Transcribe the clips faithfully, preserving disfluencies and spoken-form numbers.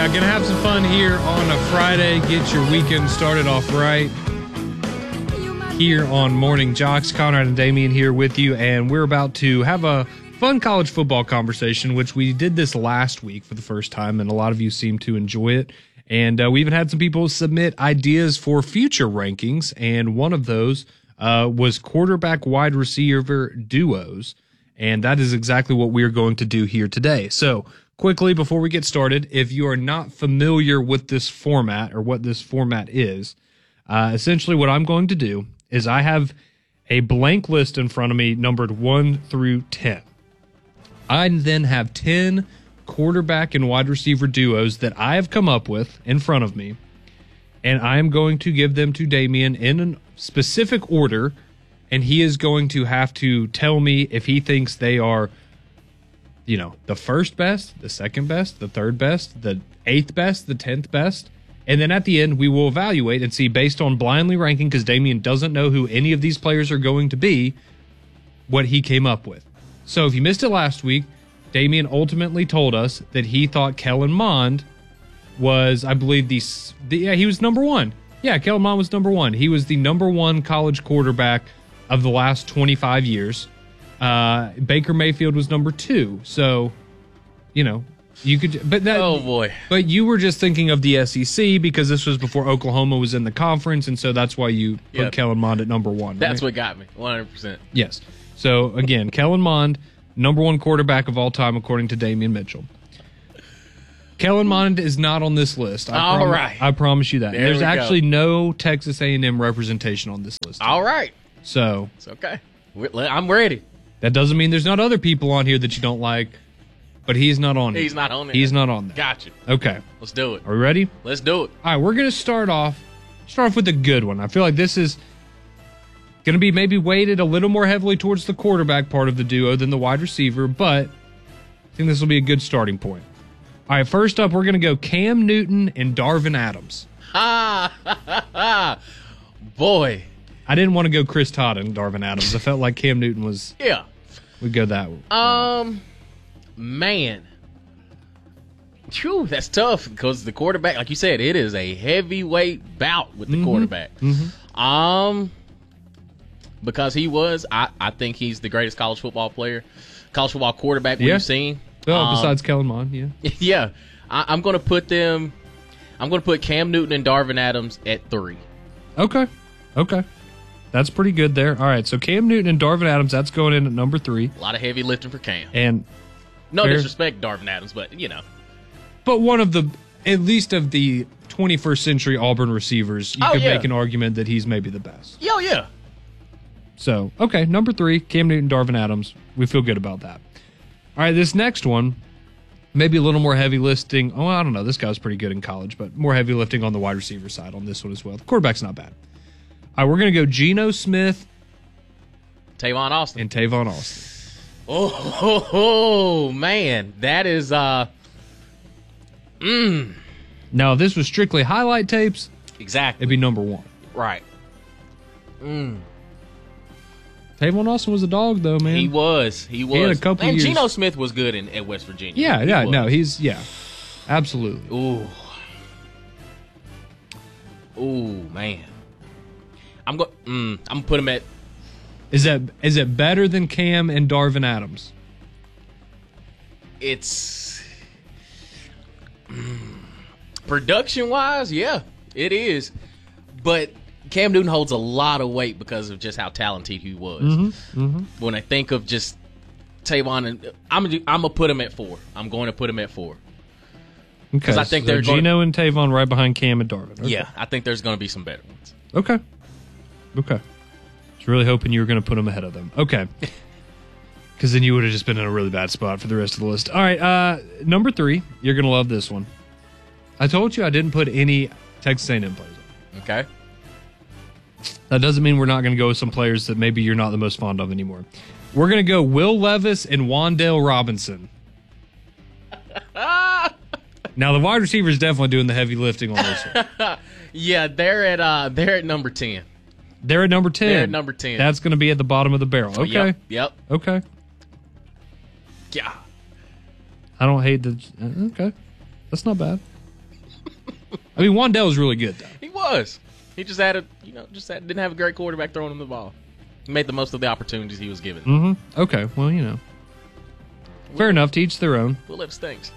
Uh, gonna have some fun here on a Friday. Get your weekend started off right. Here on Morning Jocks, Conrad and Damian here with you, and we're about to have a fun college football conversation, which we did this last week for the first time, and a lot of you seem to enjoy it. And uh, we even had some people submit ideas for future rankings, and one of those uh, was quarterback wide receiver duos, and that is exactly what we're going to do here today. So quickly, before we get started, if you are not familiar with this format or what this format is, uh, essentially what I'm going to do is I have a blank list in front of me numbered one through ten. I then have ten quarterback and wide receiver duos that I have come up with in front of me, and I am going to give them to Damian in a specific order, and he is going to have to tell me if he thinks they are, you know, the first best, the second best, the third best, the eighth best, the tenth best. And then at the end, we will evaluate and see based on blindly ranking, because Damian doesn't know who any of these players are going to be, what he came up with. So if you missed it last week, Damian ultimately told us that he thought Kellen Mond was, I believe, the, the yeah, he was number one. Yeah, Kellen Mond was number one. He was the number one college quarterback of the last twenty-five years. Uh, Baker Mayfield was number two. So, you know, you could, but that, oh boy, but you were just thinking of the S E C because this was before Oklahoma was in the conference, and so that's why you put yep. Kellen Mond at number one. That's right? what got me, one hundred percent. Yes. So again, Kellen Mond, number one quarterback of all time according to Damian Mitchell. Kellen Mond is not on this list. I all prom- right, I promise you that. There There's actually go. no Texas A and M representation on this list. All right, so it's okay. We're, I'm ready. That doesn't mean there's not other people on here that you don't like, but he's not on. He's here. not on there. He's not on there. Gotcha. Okay, let's do it. Are we ready? Let's do it. All right, we're gonna start off. Start off with a good one. I feel like this is going to be maybe weighted a little more heavily towards the quarterback part of the duo than the wide receiver, but I think this will be a good starting point. All right, first up, we're going to go Cam Newton and Darvin Adams. Ha ha ha! Boy, I didn't want to go Chris Todd and Darvin Adams. I felt like Cam Newton was. Yeah, we'd go that way. Um, man, Phew, that's tough because the quarterback, like you said, it is a heavyweight bout with the mm-hmm. quarterback. Mm-hmm. Um. Because he was, I, I think he's the greatest college football player, college football quarterback yeah. we've seen. Well, um, besides Kellen Mond, yeah. Yeah. I, I'm going to put them, I'm going to put Cam Newton and Darvin Adams at three. Okay. Okay. That's pretty good there. All right, so Cam Newton and Darvin Adams, that's going in at number three. A lot of heavy lifting for Cam. And no fair, disrespect, Darvin Adams, but, you know. But one of the, at least of the twenty-first century Auburn receivers, you oh, could yeah. make an argument that he's maybe the best. Yo, yeah. So, okay, number three, Cam Newton, Darvin Adams. We feel good about that. All right, this next one, maybe a little more heavy lifting. Oh, I don't know. This guy was pretty good in college, but more heavy lifting on the wide receiver side on this one as well. The quarterback's not bad. All right, we're going to go Geno Smith. Tavon Austin. And Tavon Austin. Oh, oh, oh, man. That is, uh, mmm. Now, if this was strictly highlight tapes, exactly. It'd be number one. Right. Mmm. Tavon Austin was a dog, though, man. He was. He was. He had a couple and years. Geno Smith was good in at West Virginia. Yeah, he yeah, was. no, he's, yeah, absolutely. Ooh. Ooh, man. I'm going mm, I'm going to put him at. Is that is it better than Cam and Darvin Adams? It's. Mm, production-wise, yeah, it is. But Cam Newton holds a lot of weight because of just how talented he was. Mm-hmm, mm-hmm. When I think of just Tavon, and I'm gonna I'm gonna put him at four. I'm going to put him at four. Because I think so they're Geno gonna, and Tavon right behind Cam and Darvin. Okay. Yeah, I think there's going to be some better ones. Okay. Okay. I was really hoping you were going to put them ahead of them. Okay. Because then you would have just been in a really bad spot for the rest of the list. All right, uh, number three. You're going to love this one. I told you I didn't put any Texas A and M players on. Okay. That doesn't mean we're not going to go with some players that maybe you're not the most fond of anymore. We're going to go Will Levis and Wan'Dale Robinson. Now, the wide receiver is definitely doing the heavy lifting on this one. Yeah, they're at uh, they're at number ten. They're at number ten. They're at number ten. That's going to be at the bottom of the barrel. Okay. Yep. yep. Okay. Yeah. I don't hate the. Okay. That's not bad. I mean, Wandell was really good, though. He was. He just had a, you know, just had, didn't have a great quarterback throwing him the ball. He made the most of the opportunities he was given. Mm-hmm. Okay, well, you know. Fair we'll, enough, to each their own. We'll live stinks.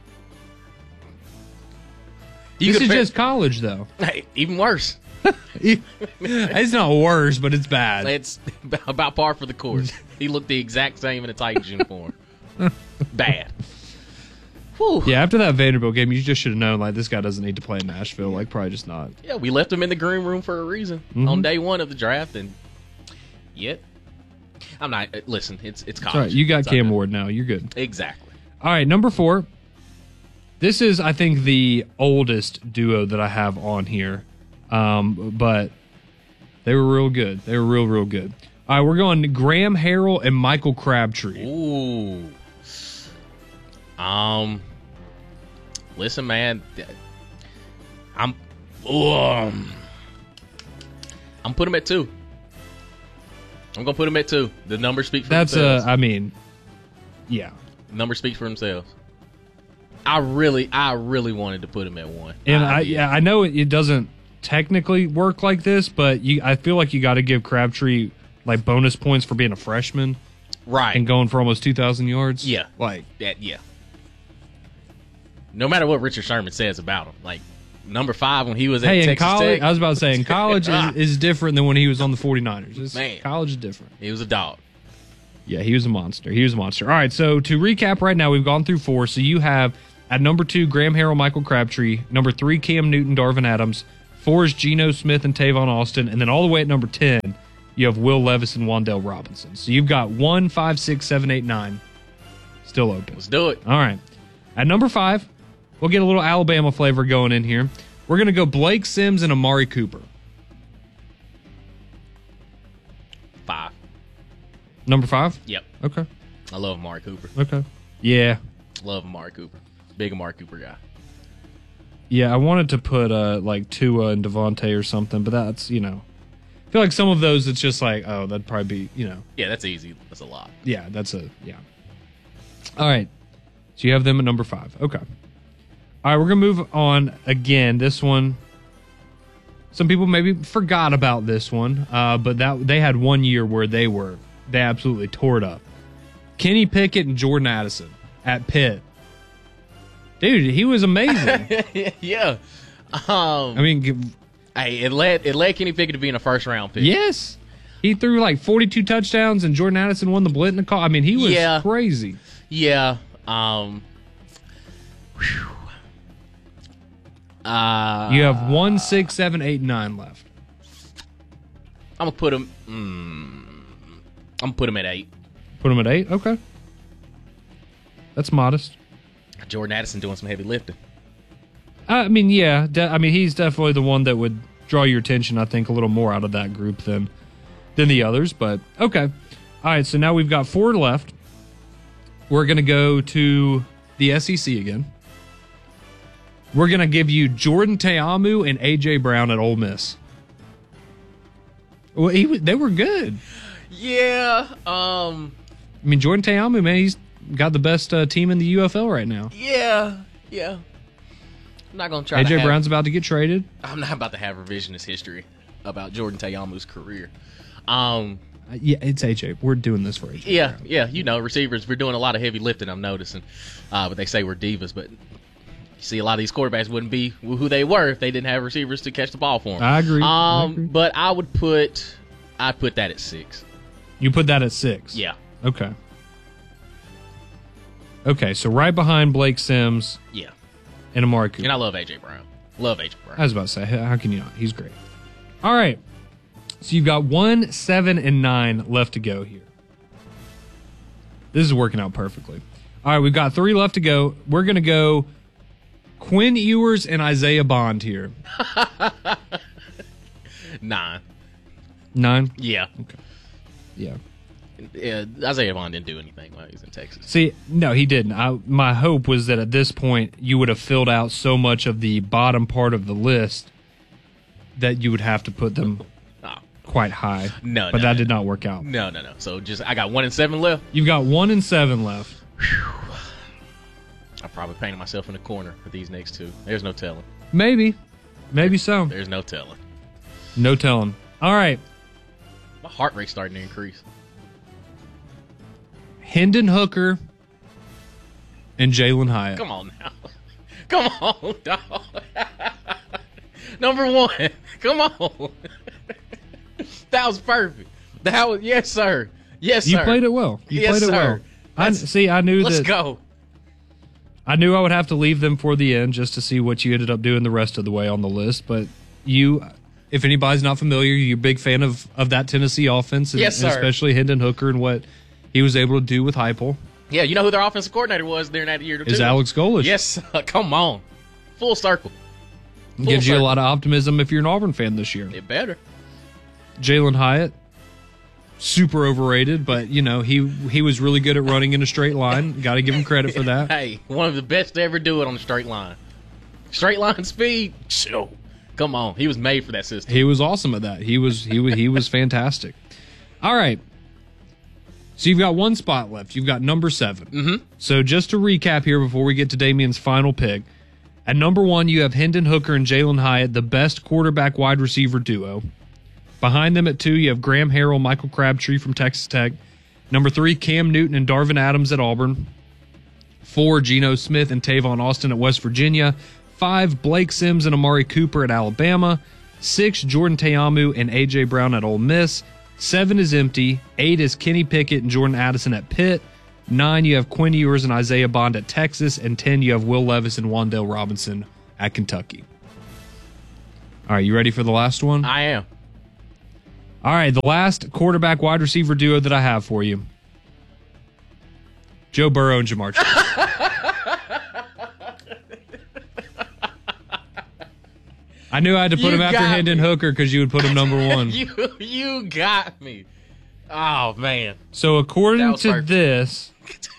You this is just college, though. Hey, even worse. It's not worse, but it's bad. It's about par for the course. He looked the exact same in a Titans uniform. Bad. Whew. Yeah, after that Vanderbilt game, you just should have known, like, this guy doesn't need to play in Nashville. Like, probably just not. Yeah, we left him in the green room for a reason mm-hmm. on day one of the draft, and yet, I'm not. Listen, it's it's college. All right, you got it's Cam Ward now. You're good. Exactly. All right, number four. This is, I think, the oldest duo that I have on here, um, but they were real good. They were real, real good. All right, we're going to Graham Harrell and Michael Crabtree. Ooh. Um. Listen, man. I'm. Um, I'm putting him at two. I'm gonna put him at two. The numbers speak for That's themselves. That's uh, I mean, yeah. The numbers speak for themselves. I really, I really wanted to put him at one. And I, I yeah, I know it, it doesn't technically work like this, but you, I feel like you got to give Crabtree like bonus points for being a freshman, right? And going for almost two thousand yards. Yeah, like that. Yeah. No matter what Richard Sherman says about him, like number five when he was at hey, in Texas college, Tech. I was about to say, in college is, is different than when he was on the forty-niners. It's, Man. College is different. He was a dog. Yeah, he was a monster. He was a monster. All right, so to recap right now, we've gone through four. So you have at number two, Graham Harrell, Michael Crabtree. Number three, Cam Newton, Darvin Adams. Four is Geno Smith and Tavon Austin. And then all the way at number ten, you have Will Levis and Wandell Robinson. So you've got one, five, six, seven, eight, nine still open. Let's do it. All right. At number five, we'll get a little Alabama flavor going in here. We're going to go Blake Sims and Amari Cooper. Five. Number five? Yep. Okay. I love Amari Cooper. Okay. Yeah. Love Amari Cooper. Big Amari Cooper guy. Yeah, I wanted to put uh, like Tua and Devontae or something, but that's, you know, I feel like some of those it's just like, oh, that'd probably be, you know. Yeah, that's easy. That's a lot. Yeah, that's a, yeah. All right. So you have them at number five. Okay. All right, we're going to move on again. This one, some people maybe forgot about this one, uh, but that they had one year where they were, they absolutely tore it up. Kenny Pickett and Jordan Addison at Pitt. Dude, he was amazing. yeah. Um, I mean, hey, it led it led Kenny Pickett to being a first round pick. Yes. He threw like forty-two touchdowns, and Jordan Addison won the Blitz. I mean, he was yeah. crazy. Yeah. Um, whew. Uh, you have one, six, seven, eight, nine left. I'm gonna put him. Mm, I'm gonna put him at eight. Put him at eight. Okay, that's modest. Jordan Addison doing some heavy lifting. I mean, yeah. De- I mean, he's definitely the one that would draw your attention. I think a little more out of that group than than the others. But okay, all right. So now we've got four left. We're gonna go to the S E C again. We're going to give you Jordan Ta'amu and A J. Brown at Ole Miss. Well, he, they were good. Yeah. Um, I mean, Jordan Ta'amu, man, he's got the best uh, team in the U F L right now. Yeah. Yeah. I'm not going to try A J. to have, Brown's about to get traded. I'm not about to have revisionist history about Jordan Ta'amu's career. Um, uh, yeah, it's A J. We're doing this for A J. Yeah, Brown. yeah. You know, receivers, we're doing a lot of heavy lifting, I'm noticing. Uh, but they say we're divas, but... See, a lot of these quarterbacks wouldn't be who they were if they didn't have receivers to catch the ball for them. I agree. Um, I agree. But I would put, I'd put that at six. You put that at six? Yeah. Okay. Okay, so right behind Blake Sims. Yeah. And Amari Cooper. And I love A J. Brown. Love A J. Brown. I was about to say, how can you not? He's great. All right. So you've got one, seven, and nine left to go here. This is working out perfectly. All right, we've got three left to go. We're going to go Quinn Ewers and Isaiah Bond here. Nine. Nine? Yeah. Okay. Yeah. Yeah. Isaiah Bond didn't do anything while he was in Texas. See, no, he didn't. I, my hope was that at this point you would have filled out so much of the bottom part of the list that you would have to put them oh. quite high. No, But no, that no. did not work out. No, no, no. So just I got one and seven left. You've got one and seven left. I probably painted myself in the corner with these next two. There's no telling. Maybe. Maybe so. There's no telling. No telling. All right. My heart rate's starting to increase. Hendon Hooker and Jalen Hyatt. Come on now. Come on, dog. Number one. Come on. That was perfect. That was, yes, sir. Yes, sir. You played it well. You yes, played it sir. well. I, see, I knew Let's that. Let's go. I knew I would have to leave them for the end just to see what you ended up doing the rest of the way on the list. But you, if anybody's not familiar, you're a big fan of, of that Tennessee offense, and, yes, sir. and especially Hendon Hooker and what he was able to do with Heupel. Yeah, you know who their offensive coordinator was during that year, too? Is Alex Golesh. Yes, come on. Full circle. Full Gives circle. you a lot of optimism if you're an Auburn fan this year. It better. Jalen Hyatt, super overrated, but, you know, he he was really good at running in a straight line. Got to give him credit for that. Hey, one of the best to ever do it on the straight line. Straight line speed, chill. Come on, he was made for that system. He was awesome at that. He was he was, he was fantastic. All right. So you've got one spot left. You've got number seven. Mm-hmm. So just to recap here before we get to Damien's final pick, at number one you have Hendon Hooker and Jalen Hyatt, the best quarterback-wide receiver duo. Behind them at two, you have Graham Harrell, Michael Crabtree from Texas Tech. Number three, Cam Newton and Darvin Adams at Auburn. Four, Geno Smith and Tavon Austin at West Virginia. Five, Blake Sims and Amari Cooper at Alabama. Six, Jordan Ta'amu and A J. Brown at Ole Miss. Seven is empty. Eight is Kenny Pickett and Jordan Addison at Pitt. Nine, you have Quinn Ewers and Isaiah Bond at Texas. And ten, you have Will Levis and Wan'Dale Robinson at Kentucky. All right, you ready for the last one? I am. All right, the last quarterback wide receiver duo that I have for you. Joe Burrow and Jamar Chase. I knew I had to put You him after got Hendon me. Hooker because you would put him number one. you you got me. Oh, man. So That according was to perfect. this,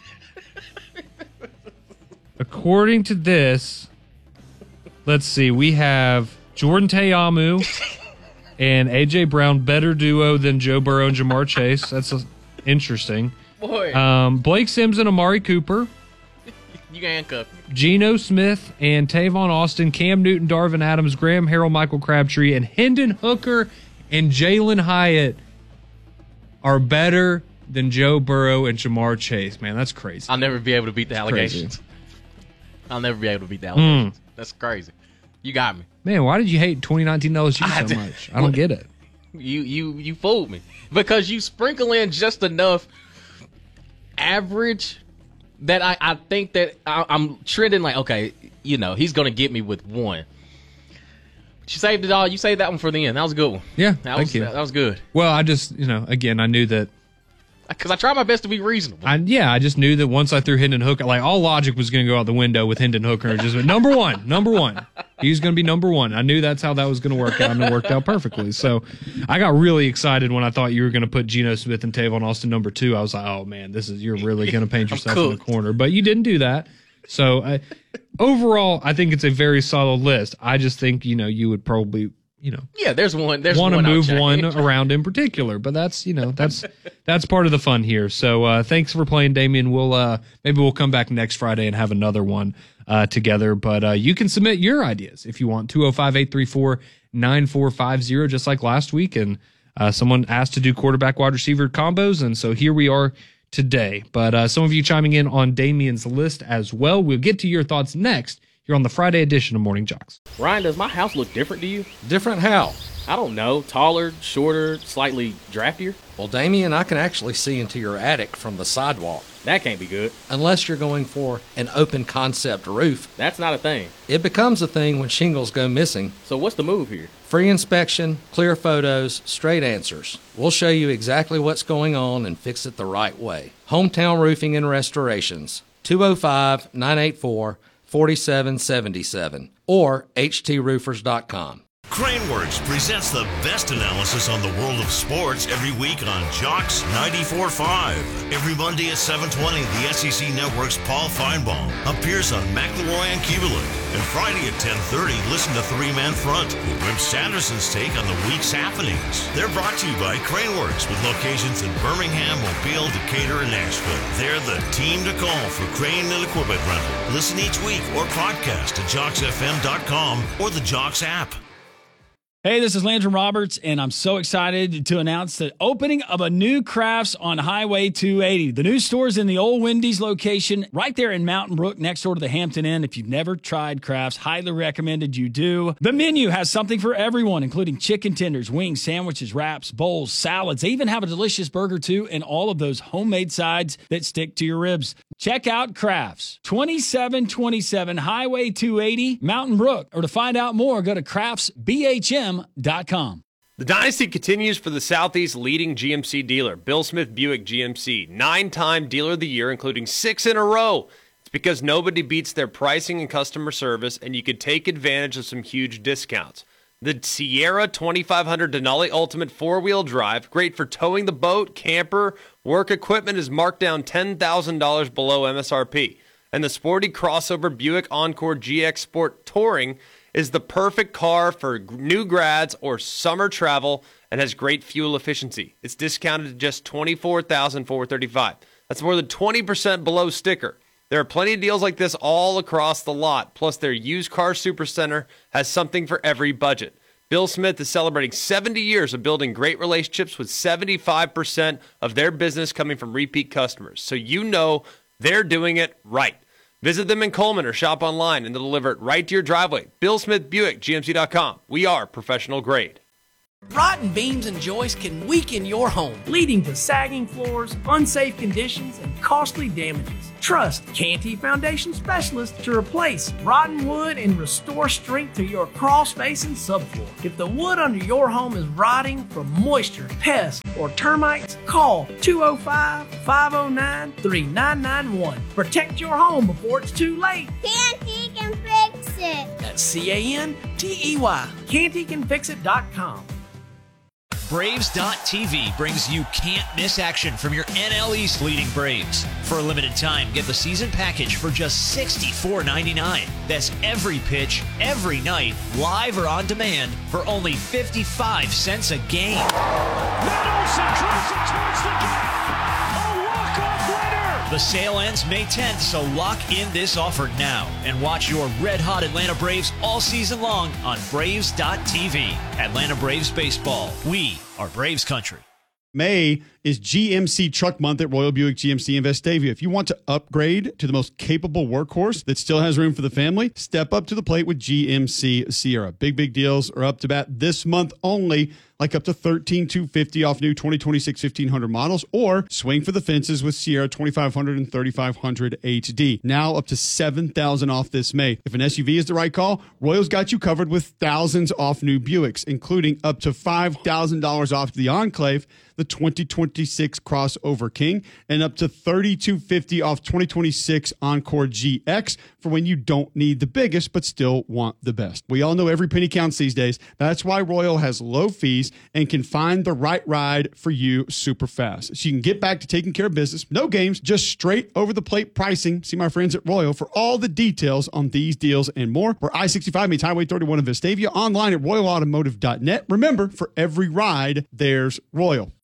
according to this, let's see, we have Jordan Ta'amu and A J. Brown, better duo than Joe Burrow and Jamar Chase. That's uh, interesting. Boy, Um, Blake Sims and Amari Cooper. you can handcuff me. Geno Smith and Tavon Austin, Cam Newton, Darvin Adams, Graham Harrell, Michael Crabtree, and Hendon Hooker and Jalen Hyatt are better than Joe Burrow and Jamar Chase. Man, that's crazy. I'll never be able to beat the allegations. crazy. I'll never be able to beat the allegations. That's crazy. You got me. Man, why did you hate twenty nineteen L S U I so did- much? I don't get it. You you you fooled me because you sprinkle in just enough average that I, I think that I, I'm trending like, okay, you know, he's going to get me with one. But you saved it all. You saved that one for the end. That was a good one. Yeah, that thank was, you. That, that was good. Well, I just, you know, again, I knew that. Because I try my best to be reasonable. I yeah, I just knew that once I threw Hendon Hooker, like all logic was going to go out the window with Hendon Hooker. And just number one, number one. He was going to be number one. I knew that's how that was going to work out, and it worked out perfectly. So I got really excited when I thought you were going to put Geno Smith and Tavon Austin number two. I was like, oh man, this is you're really going to paint yourself in the cooked. corner. But you didn't do that. So uh, overall, I think it's a very solid list. I just think you know you would probably. You know, yeah, there's one. There's want to one I'll move change. one around in particular, but that's you know that's that's part of the fun here. So uh, thanks for playing, Damien. We'll uh, maybe we'll come back next Friday and have another one uh, together. But uh, you can submit your ideas if you want. two oh five, eight three four, nine four five zero, just like last week. And uh, someone asked to do quarterback wide receiver combos, and so here we are today. But uh, some of you chiming in on Damien's list as well. We'll get to your thoughts next. You're on the Friday edition of Morning Jocks. Ryan, does my house look different to you? Different how? I don't know. Taller, shorter, slightly draftier? Well, Damien, I can actually see into your attic from the sidewalk. That can't be good. Unless you're going for an open concept roof. That's not a thing. It becomes a thing when shingles go missing. So what's the move here? Free inspection, clear photos, straight answers. We'll show you exactly what's going on and fix it the right way. Hometown Roofing and Restorations, two oh five, nine eight four, four seven seven seven or h t roofers dot com. Craneworks presents the best analysis on the world of sports every week on Jocks ninety-four point five. Every Monday at seven twenty, the S E C Network's Paul Feinbaum appears on McElroy and Keeberlin. And Friday at ten thirty, listen to Three Man Front with Wimp Sanderson's take on the week's happenings. They're brought to you by Craneworks with locations in Birmingham, Mobile, Decatur, and Nashville. They're the team to call for crane and equipment rental. Listen each week or podcast at jocks f m dot com or the Jocks app. Hey, this is Landon Roberts, and I'm so excited to announce the opening of a new Crafts on Highway two eighty. The new store is in the old Wendy's location right there in Mountain Brook next door to the Hampton Inn. If you've never tried Crafts, highly recommended you do. The menu has something for everyone, including chicken tenders, wings, sandwiches, wraps, bowls, salads. They even have a delicious burger, too, and all of those homemade sides that stick to your ribs. Check out Crafts, twenty-seven twenty-seven Highway two eighty, Mountain Brook. Or to find out more, go to crafts b h m dot com. The dynasty continues for the Southeast's leading G M C dealer, Bill Smith Buick G M C, nine-time Dealer of the Year, including six in a row. It's because nobody beats their pricing and customer service, and you can take advantage of some huge discounts. The Sierra twenty-five hundred Denali Ultimate four-wheel drive, great for towing the boat, camper, work equipment, is marked down ten thousand dollars below M S R P. And the sporty crossover Buick Encore G X Sport Touring is the perfect car for new grads or summer travel and has great fuel efficiency. It's discounted to just twenty-four thousand four hundred thirty-five dollars. That's more than twenty percent below sticker. There are plenty of deals like this all across the lot. Plus, their used car supercenter has something for every budget. Bill Smith is celebrating seventy years of building great relationships with seventy-five percent of their business coming from repeat customers. So you know they're doing it right. Visit them in Coleman or shop online and they'll deliver it right to your driveway. Bill Smith Buick, G M C dot com. We are professional grade. Rotten beams and joists can weaken your home, leading to sagging floors, unsafe conditions, and costly damages. Trust Canty Foundation Specialists to replace rotten wood and restore strength to your crawl-space and subfloor. If the wood under your home is rotting from moisture, pests, or termites, call two oh five, five oh nine, three nine nine one. Protect your home before it's too late. Canty can fix it. That's C A N T E Y. Canty can fix it dot com. Braves dot T V brings you can't-miss action from your N L East leading Braves. For a limited time, get the season package for just sixty-four ninety-nine. That's every pitch, every night, live or on demand for only fifty-five cents a game. Matt Olson drives it towards the gap. A walk-off winner. The sale ends May tenth, so lock in this offer now and watch your red-hot Atlanta Braves all season long on Braves dot T V. Atlanta Braves baseball. We are Braves country. May is G M C Truck Month at Royal Buick G M C in Vestavia. If you want to upgrade to the most capable workhorse that still has room for the family, step up to the plate with G M C Sierra. Big, big deals are up to bat this month only, like up to thirteen thousand two hundred fifty dollars off new twenty twenty-six fifteen hundred models, or swing for the fences with Sierra twenty-five hundred and thirty-five hundred H D. Now up to seven thousand dollars off this May. If an S U V is the right call, Royal's got you covered with thousands off new Buicks, including up to five thousand dollars off the Enclave, the twenty twenty-six Crossover King, and up to thirty-two fifty off twenty twenty-six Encore G X for when you don't need the biggest but still want the best. We all know every penny counts these days. That's why Royal has low fees and can find the right ride for you super fast. So you can get back to taking care of business. No games, just straight over the plate pricing. See my friends at Royal for all the details on these deals and more. Where I sixty-five meets Highway thirty-one in Vestavia, online at royal automotive dot net. Remember, for every ride, there's Royal.